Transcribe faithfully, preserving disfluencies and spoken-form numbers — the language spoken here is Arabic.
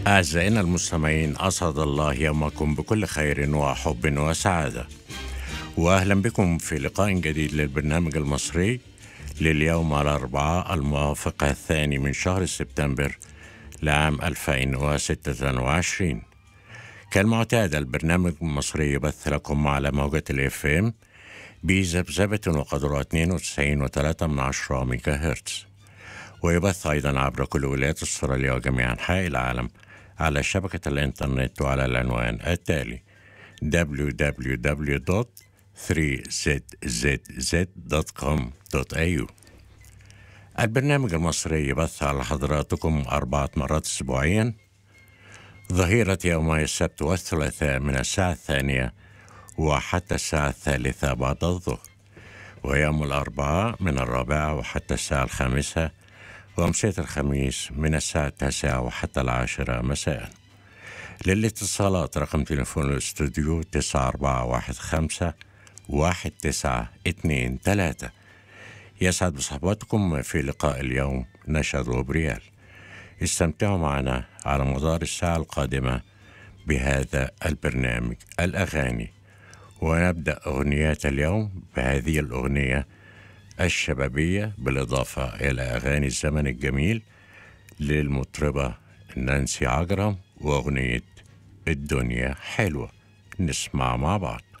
أعزائنا المستمعين، أسعد الله يومكم بكل خير وحب وسعادة، وأهلا بكم في لقاء جديد للبرنامج المصري لليوم الأربعاء الموافق الثاني من شهر سبتمبر لعام ألفين وستة وعشرين. كالمعتاد البرنامج المصري يبث لكم على موجة الاف ام بذبذبة وقدرها اثنين وتسعين وثلاثة من عشرة ميجا هرتز، ويبث أيضا عبر كل ولايات استراليا وجميع أنحاء العالم على شبكة الإنترنت وعلى العنوان التالي دبليو دبليو دبليو دوت ثري زد زد زد دوت كوم دوت إيه يو. البرنامج المصري يبث على حضراتكم أربعة مرات أسبوعيا، ظهيرة يومي السبت والثلاثاء من الساعة الثانية وحتى الساعة الثالثة بعد الظهر، ويوم الأربعاء من الرابعة وحتى الساعة الخامسة، وأمسية الخميس من الساعة التاسعة وحتى العاشرة مساء. للاتصالات رقم تليفون الاستوديو تسعة أربعة واحد خمسة واحد تسعة اثنين ثلاثة. يسعد بصحبتكم في لقاء اليوم نشاد وبريال. استمتعوا معنا على مدار الساعة القادمة بهذا البرنامج الأغاني، ونبدأ أغنيات اليوم بهذه الأغنية الشبابية بالإضافة إلى أغاني الزمن الجميل للمطربة نانسي عجرم وأغنية الدنيا حلوة. نسمع مع بعض.